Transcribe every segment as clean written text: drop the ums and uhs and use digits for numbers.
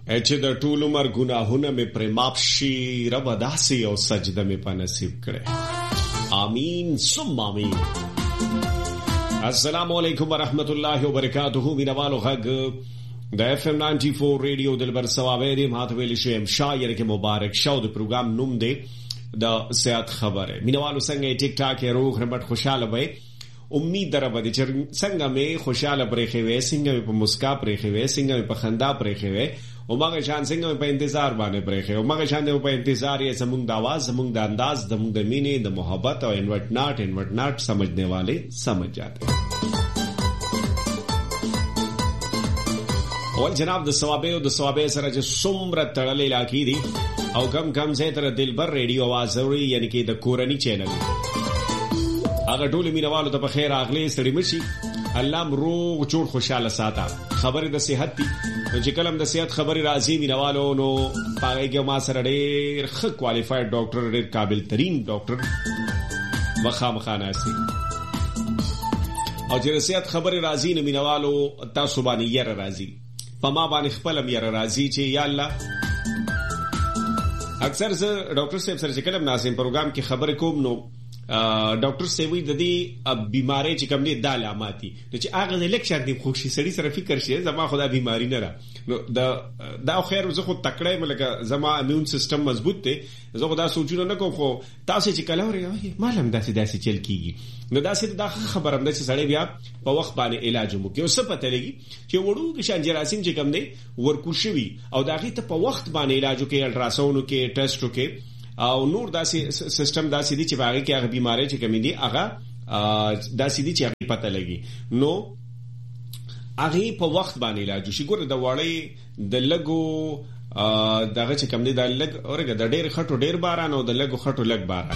چې د ټول عمر ګناهونه مې پر معاف شي رب داسې او سجده مې په نصیب کړې آمین ثم آمین. السلام علیکم ورحمت الله وبرکاتہ. مینوالو غږ د FM 94 ریډیو دلبر ثوابه دې ماته ویل شم شاعر کې مبارک شو. د پروګرام نوم دی د صحت خبره. مینوالو څنګه ټیک ټاک روغ رمټ خوشاله وي. امید دربه چې څنګه مې خوشاله پرېخې وې څنګه په مسکا پرېخې وې څنګه په خندا پرېخې وې او ماغه شان څنګه په انتظار باندې پرېخې او ماغه شان په انتظار یې زمونږ د आवाज زمونږ د انداز زمونږ د مینې د محبت او انورټ ناٹ سمجھنے والے سمجھ جاتے. اول جناب د ثوابه سره چې څومره تړلې علاقې دي او کم زه تر دلبر ریډیو आवाज اوري یعنی کې د کورنی چینل هغه ټول مینوالو ته په خیر اغلی سړی مشي الله روغ جوړ خوشاله ساته. خبره د صحت دي چې کلم د صحت خبري راځي مینوالو نو پاره کې ما سره ډېر ښه کوالیفاید ډاکټر ډېر قابل ترين ډاکټر مخامخاناسي او چې صحت خبري راځي نو مینوالو تاسو باندې یې راځي په ما باندې خپل مې راځي چې یا الله اکثر زه ډاکټر صاحب سره چې کلم ناسم پروګرام کې خبرې کوم نو ډاکټر سیوی د دې بیماری چې کوم نه د علاماتي چې هغه د لیکچر دی خوشي سړی سره فکر شي زما خدا بیماری نه را نو دا خیر زه خو تکړه ملګه زما امون سیستم مضبوط دی زه خدا سوچونه نه کوم خو تاسو چې کلوري معلوم داسې چل کیږي نو داسې دا خبره هم ده چې سړی بیا په وخت باندې علاج مو کوي او څه پته لګي چې وړو کې شان جراثیم چې کوم دی ورکو شوی او داغه ته په وخت باندې علاج کوي الټراساوند کې ټیسټ کوي او نور داسې سیستم داسې دي چې باغې کې هغه بیماری چې کمی دي هغه داسې دي چې هغه پته لګي نو هغه په وخت باندې علاج شي. ګوره د وړې د لګو دغه چې کم دي د لګ اورګه د ډېر خټو ډېر باران او د لګو خټو لګ باران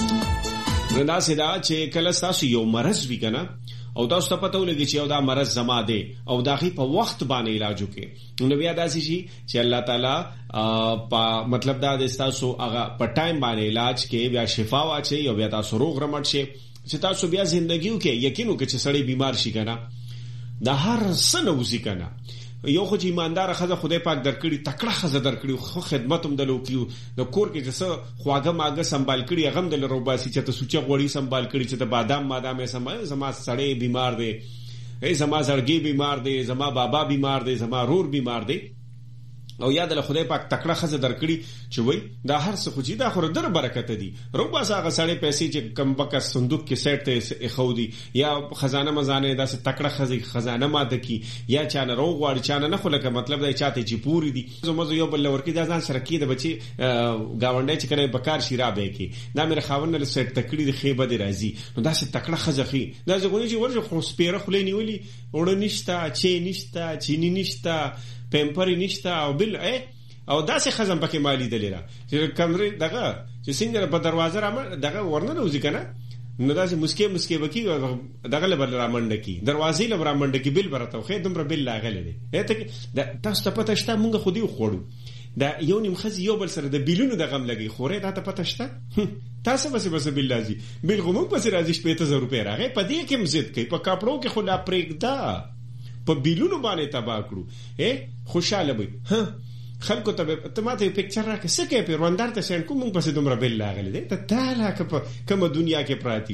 نو داسې دا چې کله تاسو یو مرز وی کنه او تاسو ته پته ولګي چې یو دا مرز زما دی او داغي په وخت باندې علاج وکي نو بیا داسې شي چې الله تعالی په مطلب دا د تاسو هغه په ټایم باندې علاج کې بیا شفا واچي او بیا تاسو روغ رمټ شي چې تاسو بیا ژوندۍ کې یقین وکړئ چې سړی بیمار شي کنه د هر سنه وځي کنه یو خو چې ایماندار خزه خدای پاک درکړي تکړه خزه درکړي خو خدمت هم دلو کیو د کور کې چې خواګه ماګه سنبال کړي غم دل روباسي چې ته سوچه غوړی سنبال کړي چې د بادام سم زما سړی بیمار دی زما زړګي بیمار دی زما بابا بیمار دی زما رور بیمار دی او یاد له خدای پاک تکړه خزه درکړي چې وای دا هر څه خو چې دا خو در برکت دي روباسه هغه سړی پیسې چې کم بکه صندوق کې سیټ ته خودي یا خزانه مزانه داسې تکړه خزانه ماده کی یا چانه روغ واړي چانه نه خو لکه مطلب دا چاته چې پوری دي زموږ یو بل ورکی دا ځان سره کې د بچي گاونډي چې کله بکار شیرابه کی دا مې خاوند له سیټ تکړه د خيبه دی راځي نو داسې تکړه خزه خي دا زغونی چې ورجه خو سپیره خلې نیولي وړ نشتا چې نشتا چینی نشتا پمپر نشتا او بل او داسې خزم پکې مالی دلیرا چې کمرې دغه چې څنګه په دروازه را دغه ورنه وځي کنه نو داسې مسکه بکی دغه لبر را منډه کی دروازې لبر را منډه کی بل برته خو دمر بل لاغله دي ته تاسو ته پته شته مونږ خو دی خوړو دا یو نیم خزي یو بل سره د بیلونو د غم لګي خورې ته پته شته تاسو بس بل لازم بل غمون پس راځي 5000 روپے راغې په دې کې مزید کوي په کاپړو کې خو لا پرېګدا په بیلونو باندې تبا کړو خوشاله وي خلکو ته ماته پکچر راکې سکه په روندار ته سین کوم په دومره بل لاغله دي ته تعالی کوم دنیا کې پراتی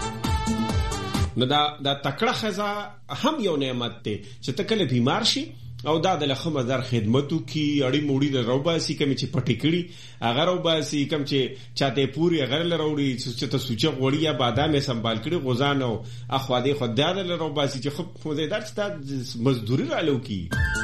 نو دا تکړه خزا هم یو نعمت دی چې تکله بیمار شي او دا د لخمه در خدمتو کی اړی موړی د روباسي کمی چې پټی کړي هغه روباسي کم چې چاته پوری هغه لروړي چې ته سوچه غوړی یا بادام سنبال کړي غوزان او اخوا دې خدای د روباسي چې خو دې درته مزدوري رالو کی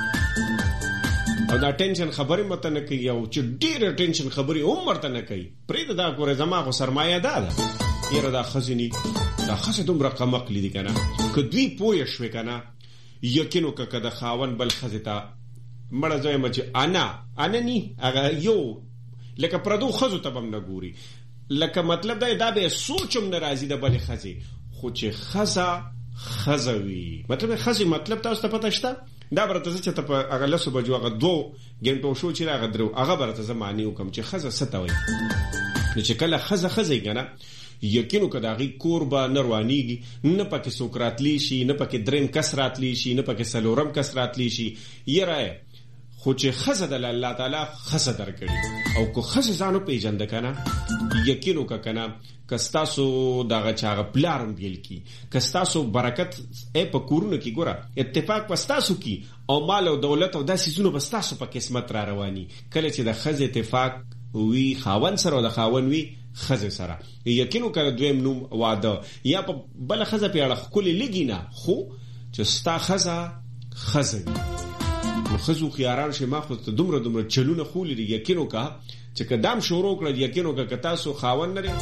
او دا ټینشن خبرې مت نه کوي او چې ډېر ټینشن خبرې عمر ته نه کوي پرې دا کورې زما خو سرمایه ده یره دا خزنی دا خزه دومره قمقلی دي کنه کدوی پوه شوي کنه یقینو که د خاون بل خزتا مړه ځای مچ انا ني هغه یو لکه پردو خزو ته بم نه ګوري لکه مطلب دا به سوچم ناراضي د بل خزي خو چې خزوي مطلب خزي مطلب تاسو ته پته شته دا برته چې ته په هغه لسو بجو هغه 2 غنټو شو چې هغه درو هغه برته زماني وکم چې خزه ستوي نو چې کله خزه کنه یقینو که داغی کور با نروانیگی نه پاک سوکراتلی شي نه پاک دریم کس راتلی شي نه پاک سلورم کس راتلی شي یه رای خو چې خزه د الله تعالی خزه درکړي او کو خزه ځانو پیژند کنه یقینو کا کنه کستاسو دغه چاغه پلارم بیل کی کستاسو برکت په کورونه کې ګوره اتفاق پستاسو کی او مال او دولت او داسې زونه پستاسو په قسمت را رواني کله چې د خزه اتفاق وی خاون سره او د خاون وی خزه سره یقینو کړه دویم نوم واده یا په بل خزه پیړه خولي لګینا خو چې ستا خزه نو خزو خياران شي ما خو ته دومره چلونه خولي یقینو کا چې قدم شروع کړ یقینو کا تاسو خاون نه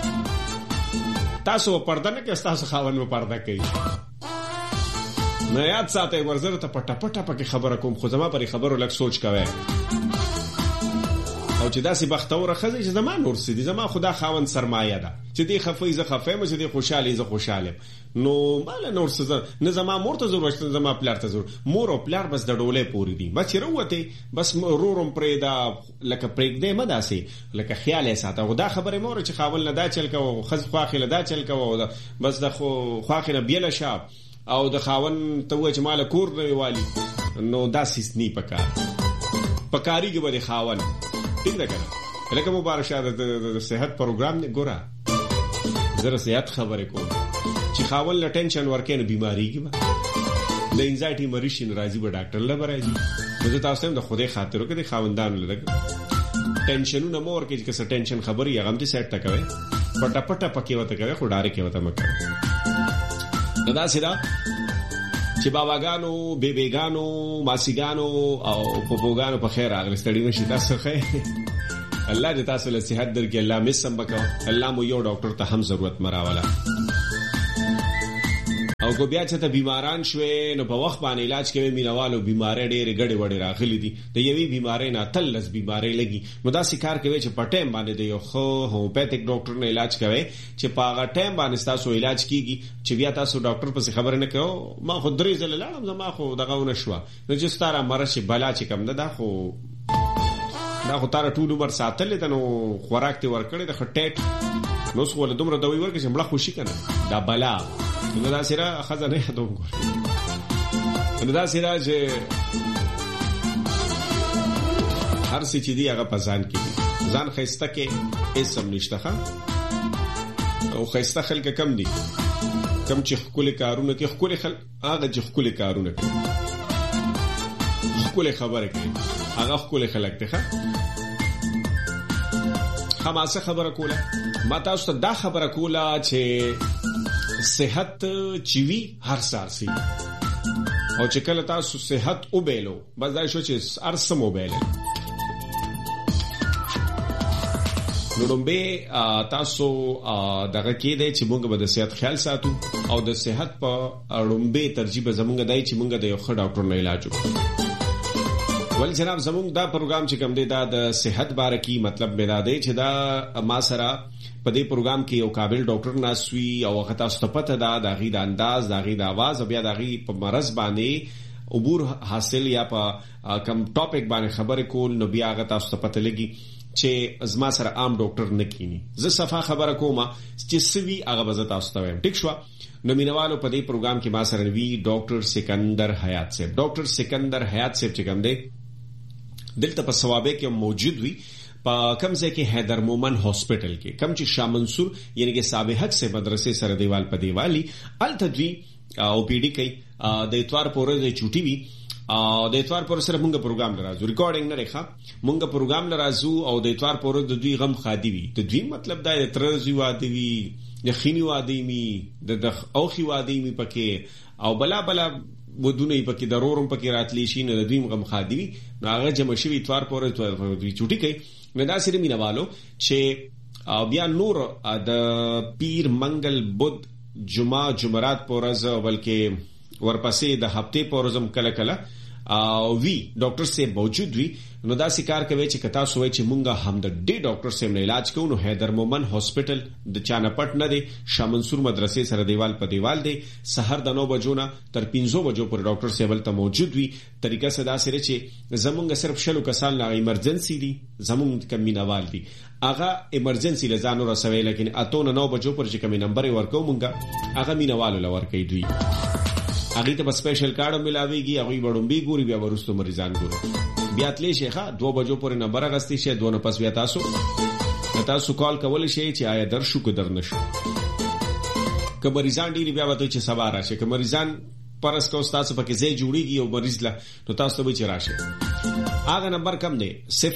تاسو پرده نه کې تاسو خاون په پرده کوي نه یاد ساتي ورزره ته پټه پکې خبره کوم خو زما پرې خبرو لک سوچ کوي او چې داسې بختوره خزه چې زما نور سدي زما خدا خاون سرمایه ده چې دی خفې زه خفې مې چې دی خوشاله زه خوشاله نو مال نور څه نه زما مور ته ضرورت شته زما پلار ته ضرورت مور او پلار بس د ډولې پوری دي بس وروته بس رورم پرې دا لکه پرېګ دې مداسي لکه خیال ساته خدا خبره مور چې خاول نه دا چل کو خز خواخله دا چل کو بس د خواخله بیل شاب او د خاون ته و چې مال کور نه والی نو دا سیسنی پکاري کې به خاون ټیک ده کنه لکه مبارک شه د صحت پروګرام نه ګوره زره صحت خبره کوم چې خاول له ټینشن ورکه نه بیماری کې د انزایټي مریض راځي به ډاکټر له راځي زه تاسو هم د خوده خاطر کې د خاوندان لږ ټینشنونه مور کې چې څه ټینشن خبري هغه هم دې سیټ تکوي پټه پکې وته کوي خو ډارې کې وته مکه دا سیدا چې باباګانو بیبيګانو ماسيګانو او پوپوګانو په خیر راغلی ستړي نشي تاسو خیر الله دې تاسو له صحت درکې الله مې سم وکاو الله مو یو ډاکټر ته هم ضرورت مراوله او کو بیا چې ته بیماران شوي نو په وخت باندې علاج کوي مینوالو بیماری ډېرې ګډې وډې راغلي دي د یوې بیماری نه تلس بیماری لګي نو دا سکار کوي چې په ټیم باندې د یو خو هومیوپیتھک ډاکټر نه علاج کوي چې په هغه ټیم باندې تاسو علاج کیږي چې بیا تاسو ډاکټر په خبره نه کوو ما خو درې ځله لاړم زما خو دغه ونشو نو چې ستاره مرش بلا چې کم نه دا خو تار ټول عمر ساتل ته نو خوراک ته ورکړې د خټېټ نو څو ول دومره دوی ورکې چې مړه خوشي کنه دا بلا نو دا سره خزانه یادوم ګور نو دا سره چې هر څه چې دی هغه پزان کې ځان خيسته کې اسم نشته او خيسته خلک کم دي کم چې خپل کارونه کې خپل خلک هغه چې خپل کارونه کوي خپل خبره کوي هغه خپل خلک ته خماسه خبره کوله ما تاسو ته دا خبره کوله چې صحت چوي هر سارسي او چې کله تاسو صحت او بیلو بس دا شو چې ارسم موبایل نو رومبه تاسو دغه کې دی چې موږ به د صحت خیال ساتو او د صحت په رومبه ترجیح زمونږ دی چې موږ د یو ښه ډاکټر نه علاج وکړو ول جناب زمونږ دا پروګرام چې کوم دی دا د صحت باره کې مطلب ملا دی چې دا ما سره په دې پروګرام کې یو قابل ډاکټر ناسوي او هغه تاسو ته پته ده د غي د انداز د غي د आवाज بیا د غي په مرز باندې عبور حاصل یا په کم ټاپک باندې خبرې کول نو بیا هغه تاسو ته پته لګي چې ازما سره عام ډاکټر نه کینی زه صفه خبره کوم چې سوي هغه وزه تاسو ته وایم ټیک شو نو مینوالو په دې پروګرام کې ما سره وی ډاکټر سکندر حیات صاحب ډاکټر سکندر حیات صاحب چې کوم دی دلته په ثوابه کې موجود وي په کم ځای کې حیدر مومن هاسپټل کې کم چې شاه منصور یعنی کې سابحق سے مدرسې سره دیوال په دیوالي التدوی او پی ډی کوي د اتوار پورې چوټي وي د اتوار پورې سره موږ پروګرام لرازو ریکارډینګ نه ښه موږ پروګرام لرازو او د اتوار پورې د دوی غم خادي وي د دوی مطلب دا ترزي وادي وي د خینی وادي می د اوخي وادي می پکې او بلا ودونه پکې ضرورم پکې راتلی شي نه د دوی غم خادي وي هغه جمع شوی اتوار پورې دوی چوټي کوي نو دا سره مینوالو چې بیا نور د پیر منګل بود جمعه جمعرات پورز بلکې ورپسې د هفته پورزم کله کله وی ډاکټر سے موجود وی نو دا سکار کوي چې کتا سوې چې مونږه هم د ډي ډاکټر سے علاج کوو نو حیدر مومن هاسپټل د چانپټ نه دی شاه منصور مدرسې سره دیوال په دیوال دی سحر د 9 بجو نه تر 5 بجو پر ډاکټر سے ولته موجود وی طریقه صدا سره چې زمونږ صرف شلو کسان لا ایمرجنسي دي زمونږ کمینوال دي اغه ایمرجنسي لزانو رسوي لیکن اته 9 بجو پر چې کمی نمبر ورکو مونږه اغه مینوالو لور کوي دوی هغه ته سپیشل کارت ملاويږي، هغه وړومبي ګوري بیا ورستو مریضان ګوري. بیا تلې شيخه 2 بجو پورې نمبر غستې شه 2 نه پس بیا تاسو کال کول شي چې آیا در شو که در نشو. که مریضان ډیری بیا وته چې سبا راشه، که مریضان پرس کو تاسو پکې ځای جوړیږي او مریض لا نو تاسو به چې راشه. هغه نمبر کم دی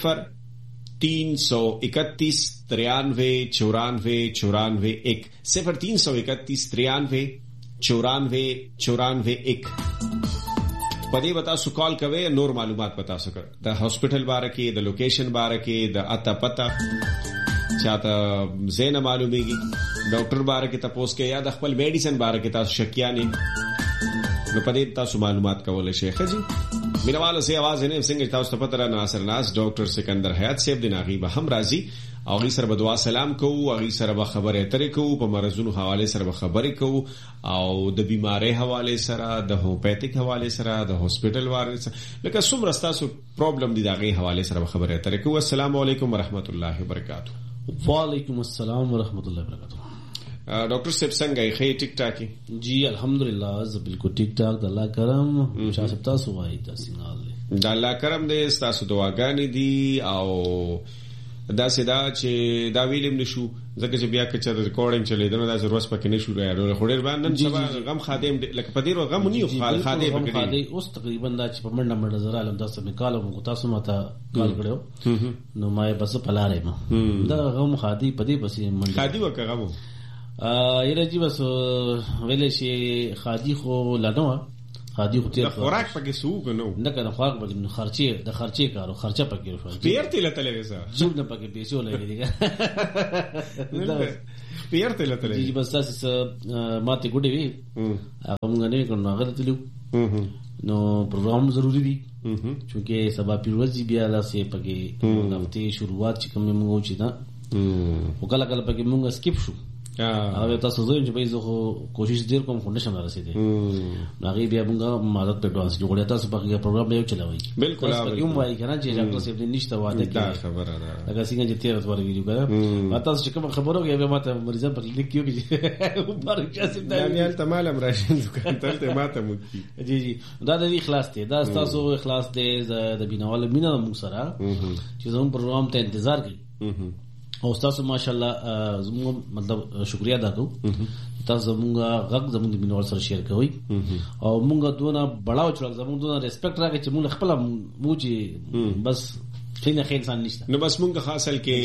0331939491 0331939491. پدې وتا سو کال کوي، نور معلومات پتا سو کړ د هاسپټل باره کې، د لوکیشن باره کې، د اتا پتا چاته زین معلومیږي، ډاکټر باره کې تاسو کې یا د خپل میډیسن باره کې تاسو شکیانې نو پدې تاسو معلومات کولای شئ. خجی مینواله سي आवाज نه څنګه تاسو ته پته را ناصر ناز ډاکټر سکندر حیات صاحب د ناغي به هم راضي او غي سره دعا سلام کوو، غي سره به خبره اترې کوو، په مرزونو حواله سره به خبرې کوو او د بیماری حواله سره، د هومیوپیتیک حواله سره، د هاسپټل واره سره، لکه څومره تاسو پرابلم دي دغه حواله سره به خبره اترې کوو. السلام علیکم ورحمت الله وبرکاتہ. وعلیکم السلام ورحمت الله وبرکاتہ. ډاکټر صاحب څنګه یې؟ ښه ټیک ټاک یې؟ جی الحمدلله زه بالکل ټیک ټاک، د الله کرم. شاه صاحب تاسو وایي تاسو نه؟ د الله کرم دې، تاسو دعاګانې دي او دا سدا چې دا ویلم نشو ځکه چې بیا کچې ریکارډینګ چلی دا نه ضرورت پکې نشو راځي خو ډیر باندې نن سبا غم خادم لکه پدې غم نیو خادم پکې اوس تقریبا دا چې په منډه زرا علم تاسو مې کال مو تاسو ماته کال کړو نو ما بس پلاره ما دا غم خادي پدې بس منډه خادي وکړه غم یره جی بس ویلې شي خادي خو لانو خادي خو تیر خوراک پکې سوق نو نه کنه خوراک پکې خرچه کارو خرچه پکې شو پیرته لته لګسا جوړ نه پکې پیسو لګیږي پیرته لته جی بس تاسو ماته ګډې وی هغه موږ نه کړو هغه تلو نو پروګرام ضروری دی چونکه سبا پیروزی بیا لاسه پکې نوته شروعات چې کوم موږ چې دا وکړه کله پکې موږ سکیپ شو هغه تاسو زه چې به زه کوشش ډیر کوم خو نشم رسیدې هغه بیا موږ مدد په ډانس جوړه تاسو په پروګرام به چلوي بالکل یوم وایي کنه چې ډاکټر صاحب دې نشته واده کې خبره ده هغه څنګه چې تیر اتوار ویډیو کړه تاسو چې کوم خبرو کې به ماته مریضان په لیک کیو کې مبارک شاسم دا نه تمام راشن دکان ته ماته مو جی دا د اخلاص ته دا تاسو اخلاص دې د بینواله مینا موږ سره چې زموږ پروګرام ته انتظار کوي او تاسو ماشاءالله زموږ مطلب شکریا ادا کوو تاسو زموږ غږ زموږ د مینوال سره شیر کوئ او موږ دونه بڑاو چې زموږ دونه ریسپیکټ راکړي چې موږ خپل موجي بس څنګه خیر انسان نشته نو بس موږ خاصل کې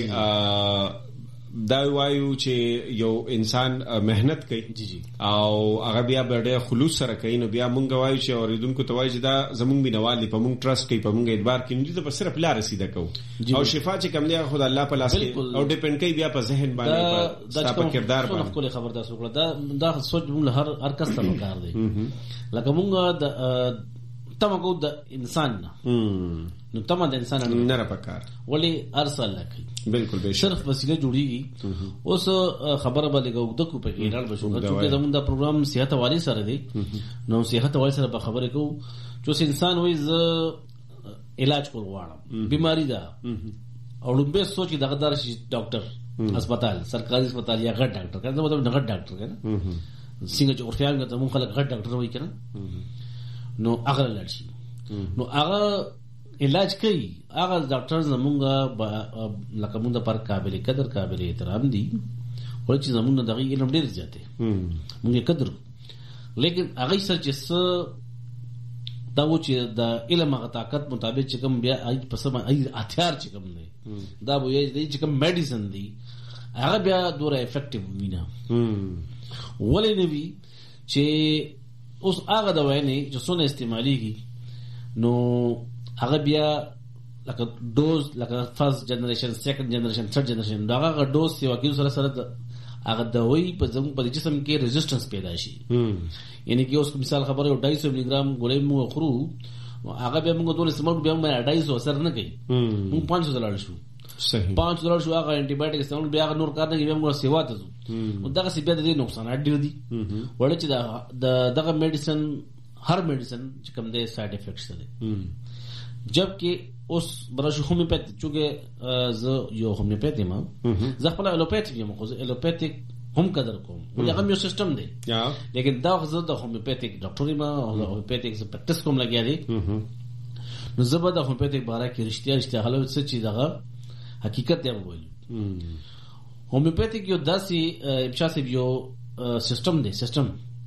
دا وایو چې یو انسان مهنت کوي جی او هغه بیا ډېر خلوص سره کوي نو بیا مونږ وایو چې اوریدونکو ته وایي چې دا زمونږ بینوال دی په مونږ ټرست کوي په مونږ اعتبار کوي نو دې په صرف لا رسیده کوو او شفا چې کوم دی خدای الله په لاس کې او ډیپند کوي بیا په ذهن باندې په کردار باندې خپل خبر تاسو کړه دا سوچ مونږ هر کس ته کار دی لکه مونږ د تمګو د انسان نو تمه د انسان نه را پکار ولی ارسل لکه بالکل به صرف وسیله جوړیږي اوس خبره باندې کو د کو په ایران بشو چې زموږ د پروګرام صحت والی سره دی نو صحت والی سره به خبرې کو چې انسان وایي ز علاج کول غواړم بیماری ده او لومبه سوچ دغه دار شي ډاکټر هسپتال سرکاري هسپتال یا غټ ډاکټر کنه مطلب نه غټ ډاکټر کنه څنګه چې اورفیان ته مون خلک غټ ډاکټر وایي کنه نو هغه لړشي نو هغه علاج کوي هغه ډاکټر زمونږه لکه مونږ پر قابل قدر قابل احترام دي ولې چې زمونږ دغه علم ډیر زیاته مونږ قدر لیکن هغه سره چې دا و چې د علم هغه طاقت مطابق چې کوم بیا ای پسمه ای هتیار چې کوم دی دا به یې چې کوم میډیسن دی هغه بیا دوره افیکټیو وینه ولې نه وی چې اوس هغه دوا نه چې څونه استعماليږي نو هغه بیا لکه ډوز لکه فرست جنریشن سیکنډ جنریشن ثرد جنریشن دا هغه ډوز یو کې سره هغه دوی په زموږ په جسم کې ریزिस्टेंस پیدا شي یعنی کې اوس مثال خبره 250 ملي ګرام ګولې مو خورو هغه بیا موږ ټول استعمال بیا موږ 250 اثر نه کوي موږ $500 شو صحیح $500 شو هغه انټي بایوټیک استعمال بیا نور کار نه کوي موږ سیوا ته نو دغه سی بیا د نقصانات ډیر دي ولې چې دغه میډیسن هر میډیسن چې کوم دي سایډ افیکټس لري جبکې اوس براشو هومیوپیتیک چونکه زه یو هومیوپیتیک ما زه خپل الوپیتیک یم خو الوپیتیک هم قدر کوم هغه یو سیستم دی لیکن دا خو د هومیوپیتیک ډاکټر ما او هومیوپیتیک ز پریکټس کوم لګیا دی نو زبر د هومیوپیتیک باره کې رښتیا حالو څه چې دغه حقیقت دی وایي هومیوپیتیک یو داسې ابشاسي یو سیستم دی چې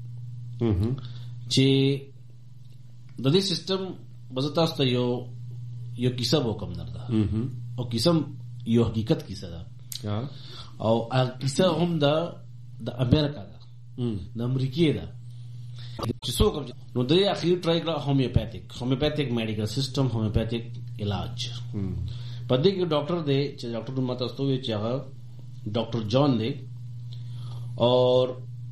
د دې سیستم بزتاست یو کیسه وکم درته او کیسه یو حقیقت کیسه ده او کیسه هم د امریکا ده د امریکای ده چې څوک نو د اخیر ټرای کړ هومیوپیتیک میډیکل سیستم هومیوپیتیک علاج په دې کې ډاکټر دی چې ډاکټر ماته استوي چې هغه ډاکټر جان دی اور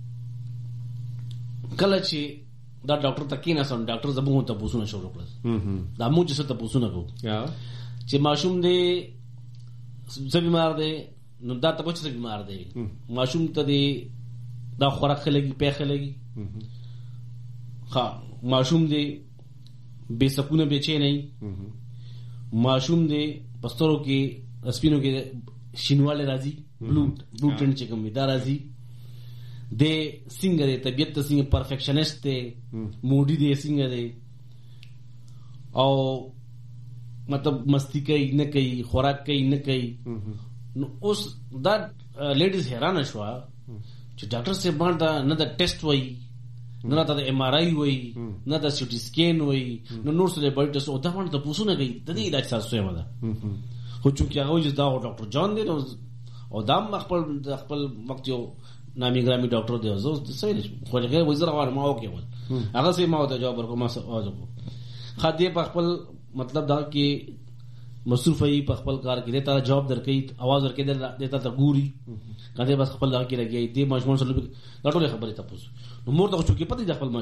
کله چې دا ډاکټر تکینه سم ډاکټر زبون ته پوښتنه شروع کړه دا مو چې څه ته پوښتنه کو چې ماشوم دی څه بیمار دی نو دا ته څه بیمار دی ماشوم ته دی دا خوراک خلګي په خلګي ها ماشوم دی بے سکونه بچي نه ماشوم دی پسترو کې سپینو کې شینواله راځي بلو ټرند چې کوم دا راځي د څنګه د طبيعت څنګه پرفیکشنست دی موډي دی څنګه دی او مطلب مستی کوي نه کوي خوراک کوي نه کوي نو اوس دا لیډیز حیران شو چې ډاکټر صاحب باندې نه د ټیسټ وای نه د ایم آر آی وای نه د سی ټي سکین وای نو نور څه د بډ ټیسټ او دا باندې پوښتنه کوي د دې علاج تاسو یې مده خو چې هغه چې دا ډاکټر جان دی او دا خپل وخت یو نامي ګرامي ډاکټر دی زه څه خو هغه وزیر غواړم ما وکول هغه سي ما ته جواب ورکوم اوازو خدای په خپل مطلب دا کې مصروف ای په خپل کار کې ته جواب درکې आवाज ورکې دیتا ته ګوري کله بس خپل دا کې لګي دې مجموعه سره دا ټول خبره تاسو نو مور ته چې پته د خپل